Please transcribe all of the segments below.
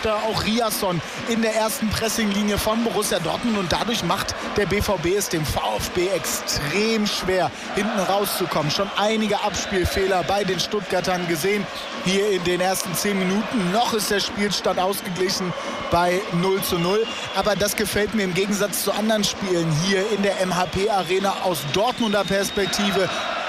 Richter, auch Riasson in der ersten Pressinglinie von Borussia Dortmund. Und dadurch macht der BVB es dem VfB extrem schwer, hinten rauszukommen. Schon einige Abspielfehler bei den Stuttgartern gesehen hier in den ersten 10 Minuten. Noch ist der Spielstand ausgeglichen bei 0:0. Aber das gefällt mir im Gegensatz zu anderen Spielen hier in der MHP-Arena aus Dortmunder Perspektive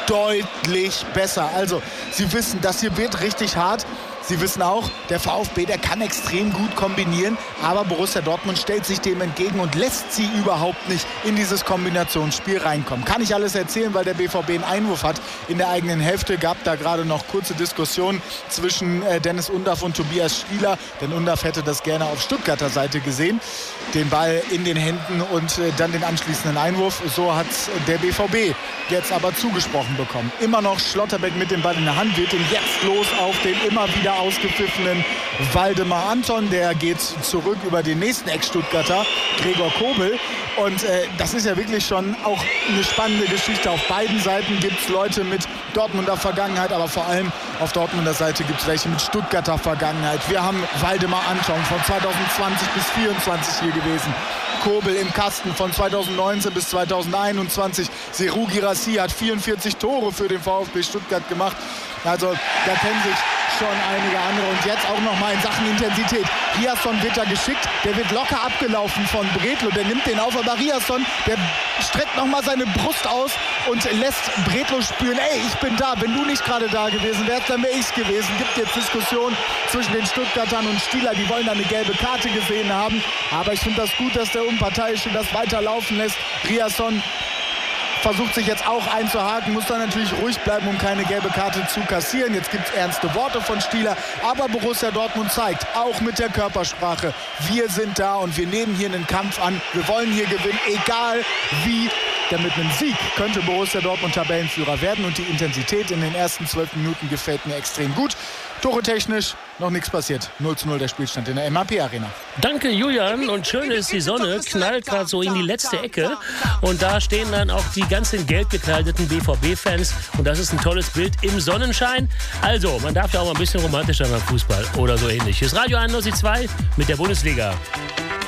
deutlich besser. Also, Sie wissen, das hier wird richtig hart. Sie wissen auch, der VfB, der kann extrem gut kombinieren, aber Borussia Dortmund stellt sich dem entgegen und lässt sie überhaupt nicht in dieses Kombinationsspiel reinkommen. Kann ich alles erzählen, weil der BVB einen Einwurf hat in der eigenen Hälfte. Gab da gerade noch kurze Diskussionen zwischen Dennis Undaff und Tobias Stieler, denn Undaff hätte das gerne auf Stuttgarter Seite gesehen. Den Ball in den Händen und dann den anschließenden Einwurf. So hat der BVB jetzt aber zugesprochen bekommen. Immer noch Schlotterbeck mit dem Ball in der Hand, wird ihn jetzt los auf den immer wieder ausgepfiffenen Waldemar Anton. Der geht zurück über den nächsten Ex-Stuttgarter, Gregor Kobel. Und das ist ja wirklich schon auch eine spannende Geschichte. Auf beiden Seiten gibt es Leute mit Dortmunder Vergangenheit, aber vor allem auf Dortmunder Seite gibt es welche mit Stuttgarter Vergangenheit. Wir haben Waldemar Anton von 2020 bis 2024 hier gewesen. Kobel im Kasten von 2019 bis 2021. Serhou Guirassy hat 44 Tore für den VfB Stuttgart gemacht. Also da kennen sich schon einige andere. Und jetzt auch noch mal in Sachen Intensität. Riasson wird da geschickt. Der wird locker abgelaufen von Bredlo. Der nimmt den auf. Aber Riasson, der streckt noch mal seine Brust aus und lässt Bredlo spüren, ey, ich bin da. Wenn du nicht gerade da gewesen wärst, dann wäre ich's gewesen. Gibt jetzt Diskussionen zwischen den Stuttgartern und Stieler. Die wollen da eine gelbe Karte gesehen haben. Aber ich finde das gut, dass der Unparteiische das weiterlaufen lässt. Riasson versucht sich jetzt auch einzuhaken, muss dann natürlich ruhig bleiben, um keine gelbe Karte zu kassieren. Jetzt gibt es ernste Worte von Stieler, aber Borussia Dortmund zeigt, auch mit der Körpersprache, wir sind da und wir nehmen hier einen Kampf an. Wir wollen hier gewinnen, egal wie. Denn mit einem Sieg könnte Borussia Dortmund Tabellenführer werden und die Intensität in den ersten 12 Minuten gefällt mir extrem gut. Tore technisch noch nichts passiert. 0:0 der Spielstand in der MHP-Arena. Danke, Julian. Und schön ist, die Sonne knallt gerade so in die letzte Ecke. Und da stehen dann auch die ganzen gelb gekleideten BVB-Fans. Und das ist ein tolles Bild im Sonnenschein. Also, man darf ja auch mal ein bisschen romantischer beim Fußball oder so ähnlich. Hier ist Radio 91.2 mit der Bundesliga.